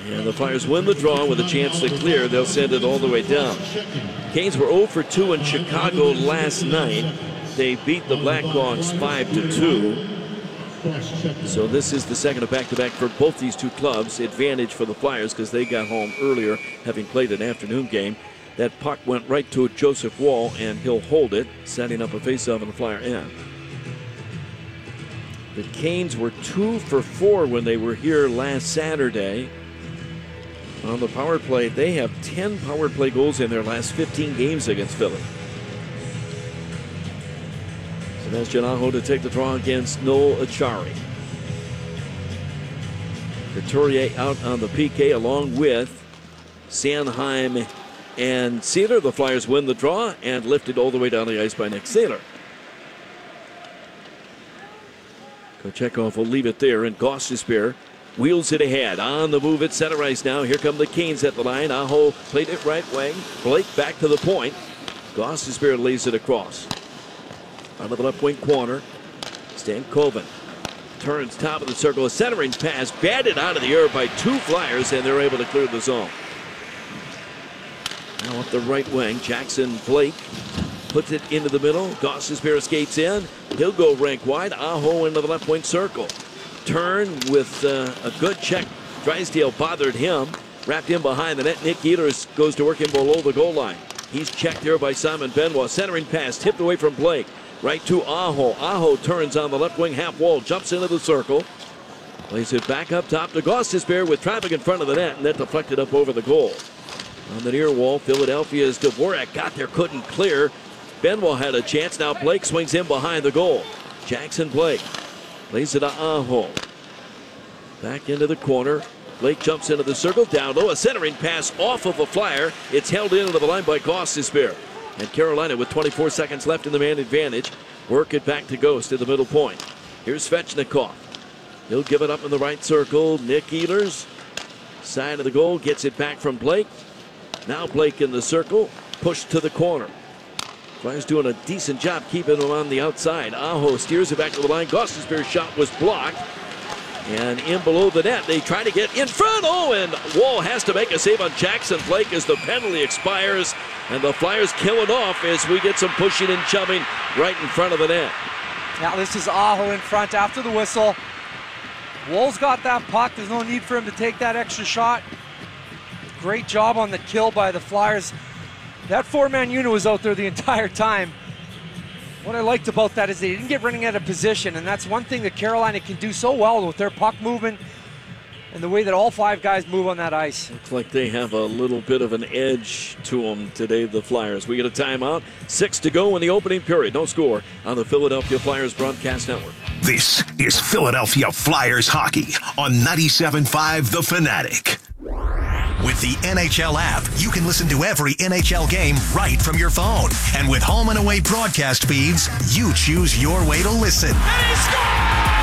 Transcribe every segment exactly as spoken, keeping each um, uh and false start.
And the Flyers win the draw with a chance to clear. They'll send it all the way down. Canes were oh for two in Chicago last night. They beat the Blackhawks five to two. So this is the second of back-to-back for both these two clubs. Advantage for the Flyers because they got home earlier, having played an afternoon game. That puck went right to Joseph Woll, and he'll hold it, setting up a face-off on the Flyer end. The Canes were two for four when they were here last Saturday. On the power play, they have ten power play goals in their last fifteen games against Philly. Sebastian Aho to take the draw against Noel Acciari. Couturier out on the P K along with Sanheim and Seeler. The Flyers win the draw and lifted all the way down the ice by Nick Seeler. Kochetkov will leave it there, and Gostisbehere wheels it ahead. On the move at center ice now. Here come the Canes at the line. Aho played it right wing. Blake back to the point. Gostisbehere lays it across. Out of the left wing corner. Stankoven turns top of the circle. A centering pass batted out of the air by two Flyers, and they're able to clear the zone. Now up the right wing, Jackson Blake puts it into the middle. Gostisbehere skates in. He'll go rank wide. Aho into the left wing circle. Turn with uh, a good check. Drysdale bothered him. Wrapped in behind the net. Nick Ehlers goes to work in below the goal line. He's checked there by Simon Benoit. Centering pass tipped away from Blake. Right to Aho. Aho turns on the left wing half wall. Jumps into the circle. Plays it back up top to Gostisbehere with traffic in front of the net. And that deflected up over the goal. On the near wall, Philadelphia's Dvorak got there, couldn't clear. Benoit had a chance. Now Blake swings in behind the goal. Jackson Blake lays it to Aho. Back into the corner. Blake jumps into the circle. Down low. A centering pass off of a Flyer. It's held into the line by Gostisbehere. And Carolina with twenty-four seconds left in the man advantage. Work it back to Ghost at the middle point. Here's Svechnikov. He'll give it up in the right circle. Nick Ehlers. Side of the goal. Gets it back from Blake. Now Blake in the circle. Pushed to the corner. Flyers doing a decent job keeping him on the outside. Aho steers it back to the line. Gostisbehere's shot was blocked. And in below the net, they try to get in front. Oh, and Woll has to make a save on Jackson Blake as the penalty expires. And the Flyers kill it off as we get some pushing and shoving right in front of the net. Now this is Aho in front after the whistle. Woll's got that puck. There's no need for him to take that extra shot. Great job on the kill by the Flyers. That four-man unit was out there the entire time. What I liked about that is they didn't get running out of position, and that's one thing that Carolina can do so well with their puck movement and the way that all five guys move on that ice. Looks like they have a little bit of an edge to them today, the Flyers. We get a timeout. Six to go in the opening period. No score on the Philadelphia Flyers Broadcast Network. This is Philadelphia Flyers hockey on ninety-seven point five The Fanatic. With the N H L app, you can listen to every N H L game right from your phone. And with home and away broadcast feeds, you choose your way to listen. And he scores!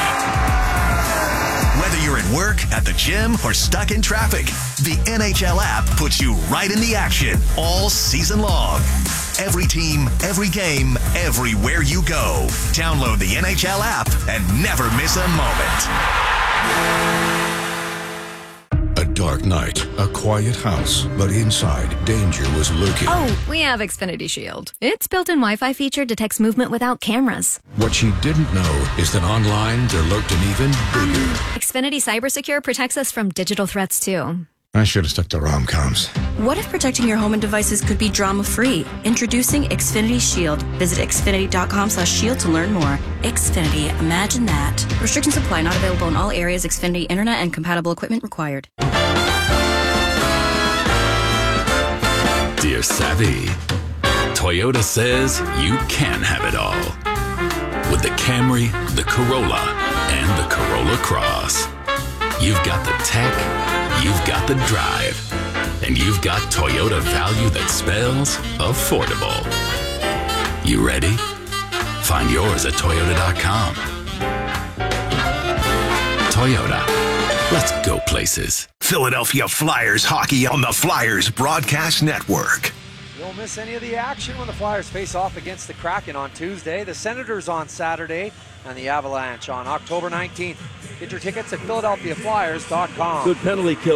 Whether you're at work, at the gym, or stuck in traffic, the N H L app puts you right in the action all season long. Every team, every game, everywhere you go. Download the N H L app and never miss a moment. A dark night, a quiet house, but inside, danger was lurking. Oh, we have Xfinity Shield. Its built-in Wi-Fi feature detects movement without cameras. What she didn't know is that online there lurked an even bigger. Um, Xfinity CyberSecure protects us from digital threats, too. I should have stuck to rom-coms. What if protecting your home and devices could be drama-free? Introducing Xfinity Shield. Visit xfinity.com slash shield to learn more. Xfinity, imagine that. Restrictions apply, not available in all areas. Xfinity Internet and compatible equipment required. Dear Savvy, Toyota says you can have it all. With the Camry, the Corolla, and the Corolla Cross. You've got the tech, you've got the drive, and you've got Toyota value that spells affordable. You ready? Find yours at Toyota dot com. Toyota. Let's go places. Philadelphia Flyers hockey on the Flyers Broadcast Network. You won't miss any of the action when the Flyers face off against the Kraken on Tuesday, the Senators on Saturday, and the Avalanche on October nineteenth. Get your tickets at Philadelphia Flyers dot com. Good penalty kill.